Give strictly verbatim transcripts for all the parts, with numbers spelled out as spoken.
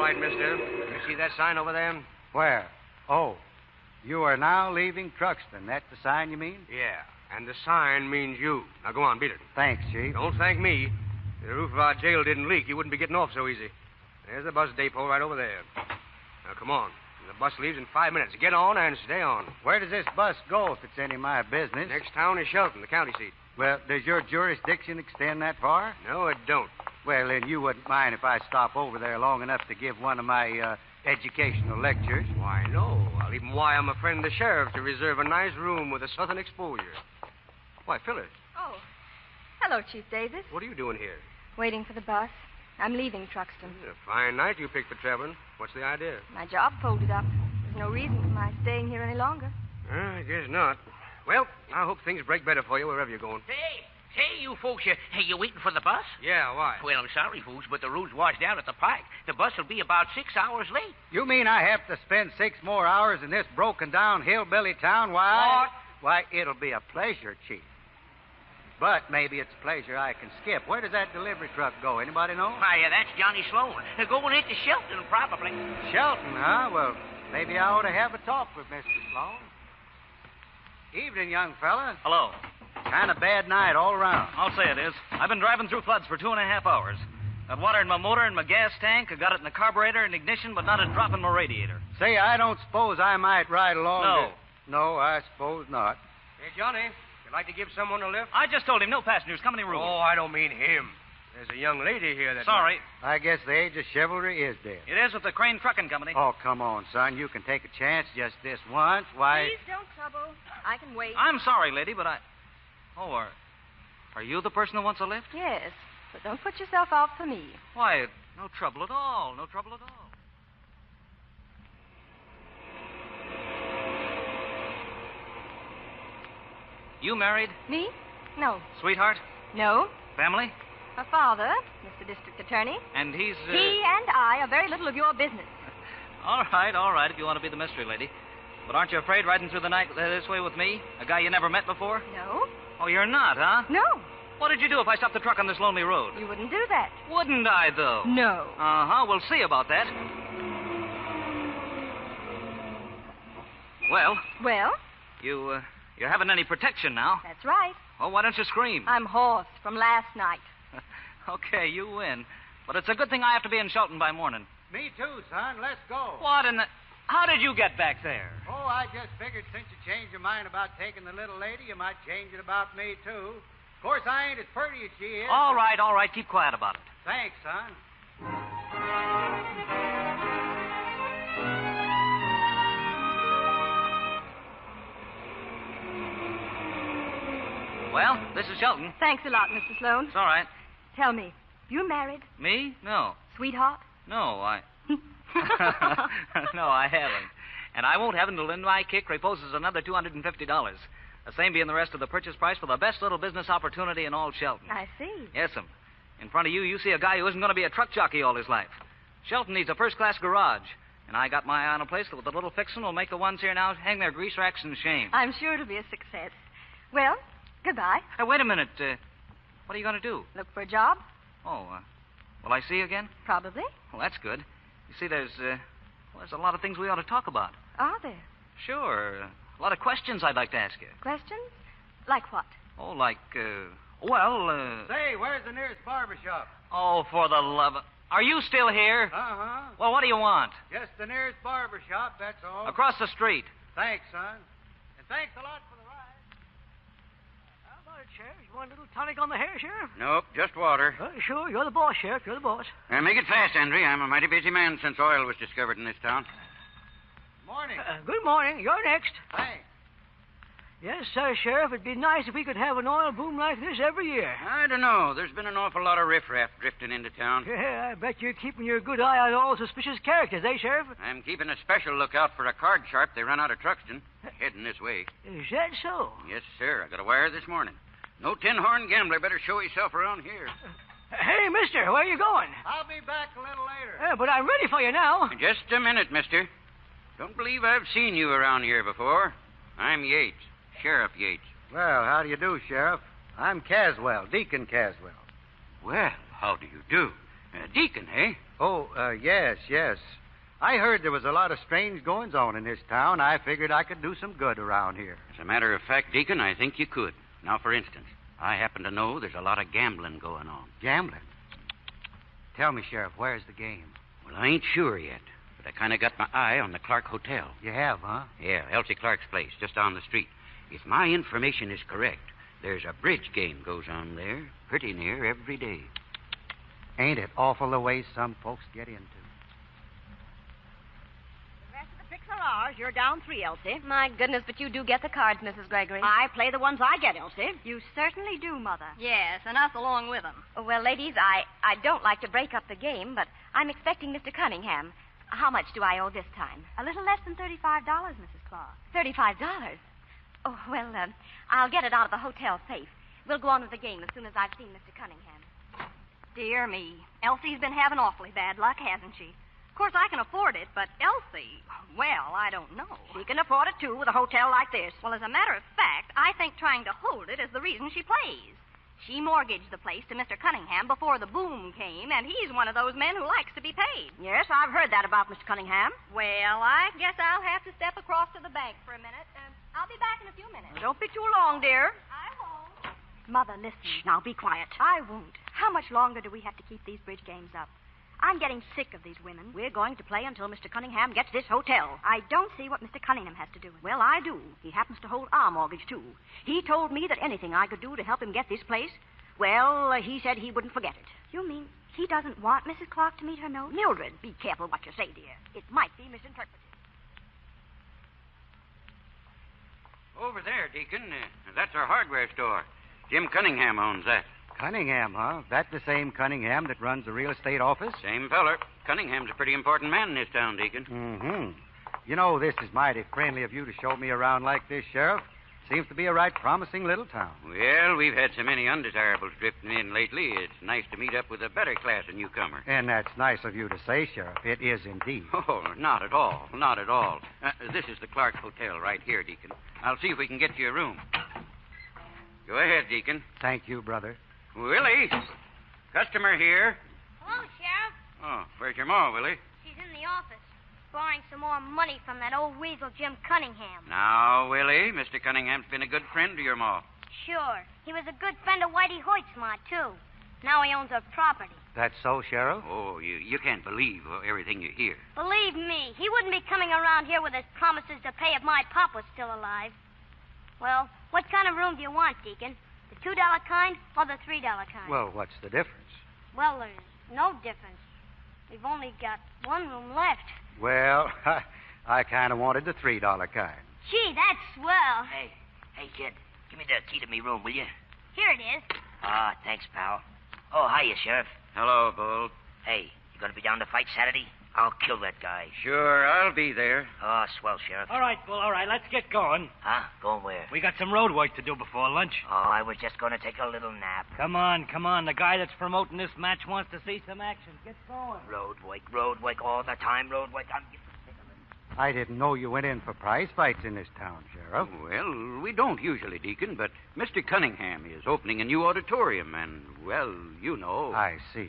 right, mister. You see that sign over there? Where? Oh, you are now leaving Truxton. That's the sign you mean? Yeah, and the sign means you. Now go on, beat it. Thanks, Chief. Don't thank me. If the roof of our jail didn't leak, you wouldn't be getting off so easy. There's the bus depot right over there. Now come on. The bus leaves in five minutes. Get on and stay on. Where does this bus go if it's any of my business? Next town is Shelton, the county seat. Well, does your jurisdiction extend that far? No, it don't. Well, then you wouldn't mind if I stop over there long enough to give one of my uh, educational lectures? Why, no. I'll even wire my friend the sheriff to reserve a nice room with a southern exposure. Why, Phyllis. Oh. Hello, Chief Davis. What are you doing here? Waiting for the bus. I'm leaving Truxton. It's a fine night you picked for traveling. What's the idea? My job folded up. There's no reason for my staying here any longer. Uh, I guess not. Well, I hope things break better for you wherever you're going. Hey, hey, you folks, you, hey, you waiting for the bus? Yeah, why? Well, I'm sorry, folks, but the road's washed out at the pike. The bus will be about six hours late. You mean I have to spend six more hours in this broken-down hillbilly town? Why? What? Why, it'll be a pleasure, Chief. But maybe it's a pleasure I can skip. Where does that delivery truck go? Anybody know? Why, uh, that's Johnny Sloan. They're going into Shelton, probably. Shelton, huh? Well, maybe I ought to have a talk with Mister Sloan. Evening, young fella. Hello. Kind of bad night all around. I'll say it is. I've been driving through floods for two and a half hours. Got water in my motor and my gas tank. I got it in the carburetor and ignition, but not a drop in my radiator. Say, I don't suppose I might ride along. No. To... No, I suppose not. Hey, Johnny, you'd like to give someone a lift? I just told him no passengers. Company rule. Oh, I don't mean him. There's a young lady here that... Sorry. I guess the age of chivalry is dead. It is with the Crane Trucking Company. Oh, come on, son. You can take a chance just this once. Why... Please don't trouble. I can wait. I'm sorry, lady, but I... Oh, are... Are you the person who wants a lift? Yes, but don't put yourself out for me. Why, no trouble at all. No trouble at all. You married? Me? No. Sweetheart? No. Family? Her father, Mister District Attorney. And he's... Uh... He and I are very little of your business. All right, all right, if you want to be the mystery lady. But aren't you afraid riding through the night this way with me? A guy you never met before? No. Oh, you're not, huh? No. What did you do if I stopped the truck on this lonely road? You wouldn't do that. Wouldn't I, though? No. Uh-huh, we'll see about that. Well, Well, you, uh, you haven't any protection now. that's right. Oh, why don't you scream? I'm hoarse from last night. Okay, you win. But it's a good thing I have to be in Shelton by morning. Me too, son. Let's go. What in the... How did you get back there? Oh, I just figured since you changed your mind about taking the little lady, you might change it about me, too. Of course, I ain't as pretty as she is. All right, all right. Keep quiet about it. Thanks, son. Well, this is Shelton. Thanks a lot, Mister Sloan. It's all right. Tell me, you married? Me? No. Sweetheart? No, I... no, I haven't. And I won't have until in my kick reposes another two hundred fifty dollars. The same being the rest of the purchase price for the best little business opportunity in all Shelton. I see. Yes'm. In front of you, you see a guy who isn't going to be a truck jockey all his life. Shelton needs a first-class garage. And I got my eye on a place that with a little fixing will make the ones here now hang their grease racks in shame. I'm sure it'll be a success. Well, goodbye. Hey, wait a minute. Uh, what are you going to do? Look for a job? Oh, uh, will I see you again? Probably. Well, that's good. You see, there's, uh, well, there's a lot of things we ought to talk about. Are there? Sure. A lot of questions I'd like to ask you. Questions? Like what? Oh, like, uh, well, uh... Say, where's the nearest barber shop? Oh, for the love of... Are you still here? Uh-huh. Well, what do you want? Just the nearest barber shop, that's all. Across the street. Thanks, son. And thanks a lot for the ride. How about it, Sheriff? You want a little tonic on the hair, Sheriff? Nope, just water. Uh, sure, you're the boss, Sheriff. You're the boss. Uh, make it fast, Henry. I'm a mighty busy man since oil was discovered in this town. Morning. Uh, good morning. You're next. Thanks. Yes, sir, Sheriff. It'd be nice if we could have an oil boom like this every year. I don't know. There's been an awful lot of riffraff drifting into town. Yeah, I bet you're keeping your good eye on all suspicious characters, eh, Sheriff? I'm keeping a special lookout for a card sharp they run out of Truxton. Heading this way. Is that so? Yes, sir. I got a wire this morning. No tin-horn gambler better show himself around here. Hey, mister, where are you going? I'll be back a little later. Uh, but I'm ready for you now. Just a minute, mister. Don't believe I've seen you around here before. I'm Yates, Sheriff Yates. Well, how do you do, Sheriff? I'm Caswell, Deacon Caswell. Well, how do you do? Uh, Deacon, eh? Oh, uh, yes, yes. I heard there was a lot of strange goings on in this town. I figured I could do some good around here. As a matter of fact, Deacon, I think you could. Now, for instance, I happen to know there's a lot of gambling going on. Gambling? Tell me, Sheriff, where's the game? Well, I ain't sure yet, but I kind of got my eye on the Clark Hotel. You have, huh? Yeah, Elsie Clark's place, just down the street. If my information is correct, there's a bridge game goes on there pretty near every day. Ain't it awful the way some folks get into? The rest of the picks are ours. You're down three, Elsie. My goodness, but you do get the cards, Missus Gregory. I play the ones I get, Elsie. You certainly do, Mother. Yes, and us along with them. Oh, well, ladies, I, I don't like to break up the game, but I'm expecting Mister Cunningham. How much do I owe this time? A little less than thirty-five dollars, Missus Clark. Thirty-five dollars? Oh, well, uh, I'll get it out of the hotel safe. We'll go on with the game as soon as I've seen Mister Cunningham. Dear me. Elsie's been having awfully bad luck, hasn't she? Of course, I can afford it, but Elsie, well, I don't know. She can afford it, too, with a hotel like this. Well, as a matter of fact, I think trying to hold it is the reason she plays. She mortgaged the place to Mister Cunningham before the boom came, and he's one of those men who likes to be paid. Yes, I've heard that about Mister Cunningham. Well, I guess I'll have to step across to the bank for a minute, and I'll be back in a few minutes. Don't be too long, dear. I won't. Mother, listen. Shh, now be quiet. I won't. How much longer do we have to keep these bridge games up? I'm getting sick of these women. We're going to play until Mister Cunningham gets this hotel. I don't see what Mister Cunningham has to do with it. Well, I do. He happens to hold our mortgage, too. He told me that anything I could do to help him get this place, well, uh, he said he wouldn't forget it. You mean he doesn't want Missus Clark to meet her note? Mildred, be careful what you say, dear. It might be misinterpreted. Over there, Deacon. Uh, that's our hardware store. Jim Cunningham owns that. Cunningham, huh? That the same Cunningham that runs the real estate office? Same feller. Cunningham's a pretty important man in this town, Deacon. Mm-hmm. You know, this is mighty friendly of you to show me around like this, Sheriff. Seems to be a right promising little town. Well, we've had so many undesirables drifting in lately, it's nice to meet up with a better class of newcomer. And that's nice of you to say, Sheriff. It is indeed. Oh, not at all. Not at all. Uh, this is the Clark Hotel right here, Deacon. I'll see if we can get you a room. Go ahead, Deacon. Thank you, brother. Willie, customer here. Hello, Sheriff. Oh, where's your ma, Willie? She's in the office, borrowing some more money from that old weasel Jim Cunningham. Now, Willie, Mister Cunningham's been a good friend to your ma. Sure. He was a good friend of Whitey Hoyt's ma, too. Now he owns her property. That's so, Sheriff? Oh, you, you can't believe everything you hear. Believe me, he wouldn't be coming around here with his promises to pay if my pop was still alive. Well, what kind of room do you want, Deacon? The two dollar kind or the three dollar kind? Well, what's the difference? Well, there's no difference. We've only got one room left. Well, I, I kind of wanted the three dollar kind. Gee, that's swell. Hey, hey, kid, give me the key to me room, will you? Here it is. Ah, thanks, pal. Oh, hiya, Sheriff. Hello, Bull. Hey, you gonna be down to fight Saturday? I'll kill that guy. Sure, I'll be there. Oh, swell, Sheriff. All right, Bull, all right, let's get going. Huh? Going where? We got some road work to do before lunch. Oh, I was just gonna take a little nap. Come on, come on. The guy that's promoting this match wants to see some action. Get going. Road work, road work all the time, road work. I'm getting sick of it. I didn't know you went in for prize fights in this town, Sheriff. Well, we don't usually, Deacon, but Mister Cunningham is opening a new auditorium, and, well, you know. I see.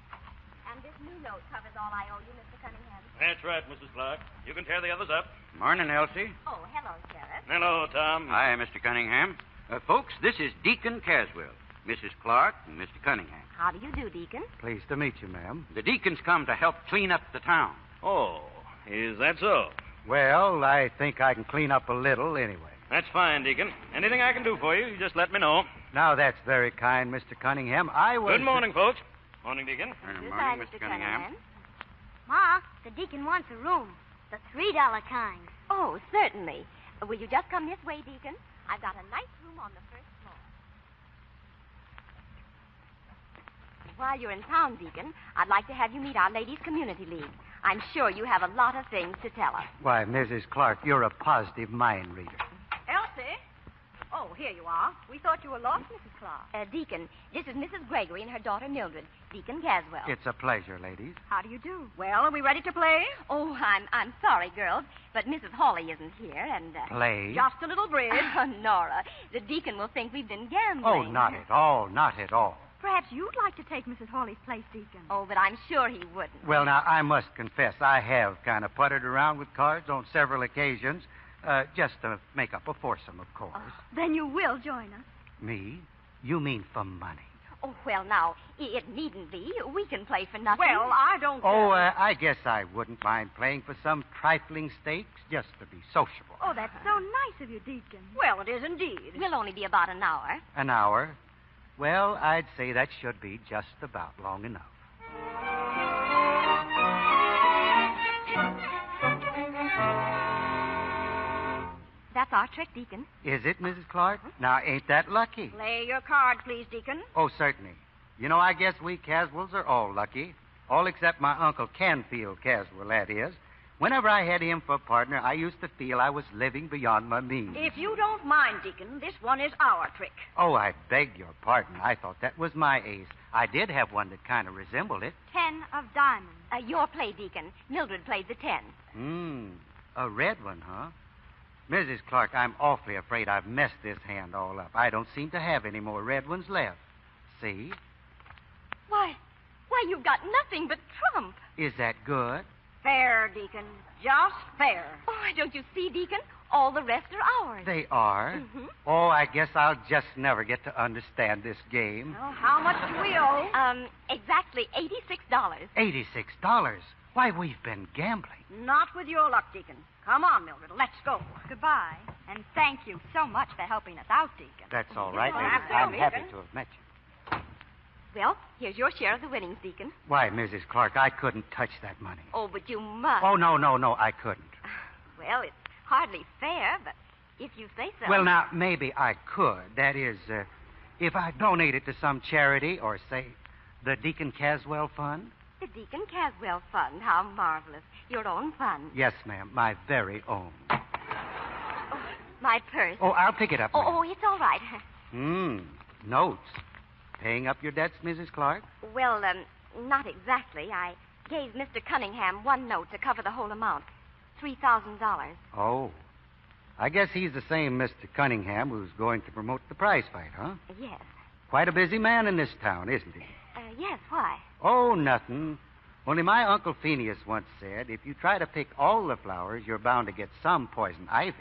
And this new note covers all I owe you, Mister Cunningham. That's right, Missus Clark. You can tear the others up. Morning, Elsie. Oh, hello, Sheriff. Hello, Tom. Hi, Mister Cunningham. Uh, folks, this is Deacon Caswell, Missus Clark, and Mister Cunningham. How do you do, Deacon? Pleased to meet you, ma'am. The deacons come to help clean up the town. Oh, is that so? Well, I think I can clean up a little anyway. That's fine, Deacon. Anything I can do for you, you just let me know. Now, that's very kind, Mister Cunningham. I was... Good morning, folks. Morning, Deacon. Uh, Goodbye, morning, Mister Mister Cunningham. Ma, the deacon wants a room. The three dollar kind. Oh, certainly. Uh, Will you just come this way, Deacon? I've got a nice room on the first floor. While you're in town, Deacon, I'd like to have you meet our Ladies' Community League. I'm sure you have a lot of things to tell us. Why, Missus Clark, you're a positive mind reader. Elsie? Oh, here you are. We thought you were lost, Missus Clark. Uh, Deacon, this is Missus Gregory and her daughter Mildred. Deacon Caswell. It's a pleasure, ladies. How do you do? Well, are we ready to play? Oh, I'm I'm sorry, girls, but Missus Hawley isn't here, and... Uh, Play? Just a little bridge. Oh, Nora, the deacon will think we've been gambling. Oh, not at all, not at all. Perhaps you'd like to take Missus Hawley's place, Deacon. Oh, but I'm sure he wouldn't. Well, now, I must confess, I have kind of puttered around with cards on several occasions, uh, just to make up a foursome, of course. Oh, then you will join us. Me? You mean for money? Oh, well, now, i- it needn't be. We can play for nothing. Well, I don't. Oh, uh, I guess I wouldn't mind playing for some trifling stakes just to be sociable. Oh, that's so nice of you, Deacon. Well, it is indeed. We'll only be about an hour. An hour? Well, I'd say that should be just about long enough. That's our trick, Deacon. Is it, Missus Clark? Now, ain't that lucky? Lay your card, please, Deacon. Oh, certainly. You know, I guess we Caswells are all lucky. All except my Uncle Canfield Caswell, that is. Whenever I had him for a partner, I used to feel I was living beyond my means. If you don't mind, Deacon, this one is our trick. Oh, I beg your pardon. I thought that was my ace. I did have one that kind of resembled it. Ten of diamonds. Uh, your play, Deacon. Mildred played the ten. Hmm. A red one, huh? Missus Clark, I'm awfully afraid I've messed this hand all up. I don't seem to have any more red ones left. See? Why, why, you've got nothing but trump. Is that good? Fair, Deacon. Just fair. Oh, don't you see, Deacon? All the rest are ours. They are? Mm-hmm. Oh, I guess I'll just never get to understand this game. Well, how much do we owe? Um, exactly eighty-six dollars. Eighty-six dollars. Why, we've been gambling. Not with your luck, Deacon. Come on, Mildred. Let's go. Goodbye. And thank you so much for helping us out, Deacon. That's all right, Well, ladies. after I'm all, happy Deacon. to have met you. Well, here's your share of the winnings, Deacon. Why, Missus Clark, I couldn't touch that money. Oh, but you must. Oh, no, no, no, I couldn't. Well, it's hardly fair, but if you say so. Well, now, maybe I could. That is, uh, if I donate it to some charity or, say, the Deacon Caswell Fund. The Deacon Caswell Fund. How marvelous. Your own fund. Yes, ma'am, my very own. Oh, my purse. Oh, I'll pick it up, Oh, ma'am. oh, it's all right. Hmm, notes. Paying up your debts, Missus Clark? Well, um, not exactly. I gave Mister Cunningham one note to cover the whole amount. Three thousand dollars. Oh. I guess he's the same Mister Cunningham who's going to promote the prize fight, huh? Yes. Quite a busy man in this town, isn't he? Uh, yes, why? Oh, nothing. Only my Uncle Phineas once said, if you try to pick all the flowers, you're bound to get some poison ivy.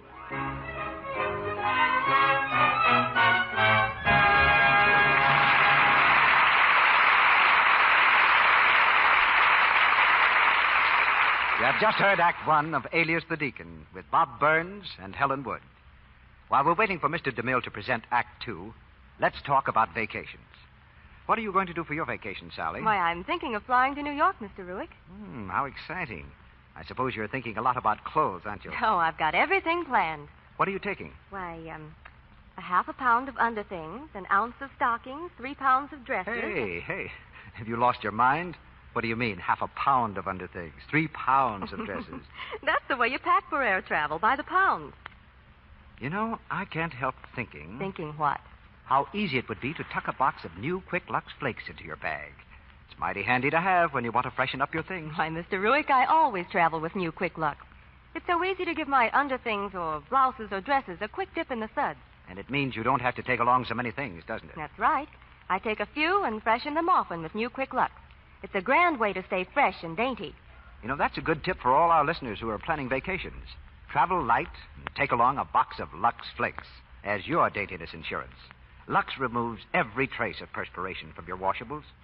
You have just heard Act One of Alias the Deacon with Bob Burns and Helen Wood. While we're waiting for Mister DeMille to present Act Two, let's talk about vacations. What are you going to do for your vacation, Sally? Why, I'm thinking of flying to New York, Mister Ruick. Hmm, how exciting. I suppose you're thinking a lot about clothes, aren't you? Oh, I've got everything planned. What are you taking? Why, um, a half a pound of underthings, an ounce of stockings, three pounds of dresses. Hey, hey. Have you lost your mind? What do you mean, half a pound of underthings, three pounds of dresses? That's the way you pack for air travel, by the pound. You know, I can't help thinking... Thinking what? How easy it would be to tuck a box of new Quick Lux Flakes into your bag. It's mighty handy to have when you want to freshen up your things. Why, Mister Ruick, I always travel with new Quick Lux. It's so easy to give my underthings or blouses or dresses a quick dip in the suds. And it means you don't have to take along so many things, doesn't it? That's right. I take a few and freshen them often with new Quick Lux. It's a grand way to stay fresh and dainty. You know, that's a good tip for all our listeners who are planning vacations. Travel light and take along a box of Lux Flakes as your daintiness insurance. Lux removes every trace of perspiration from your washables